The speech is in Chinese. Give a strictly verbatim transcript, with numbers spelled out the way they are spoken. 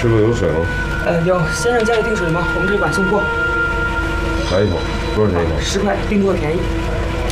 师傅有水吗？ 呃，有。先生家里订水吗？我们这里晚送货。 来一桶，多少钱一桶？ 十块，订多的便宜。